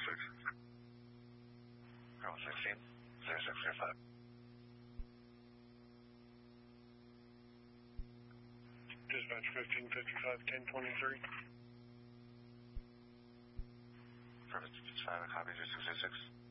Bravo 16, 0605. Dispatch 1555, 1023. Perfect, 5, copy 2666.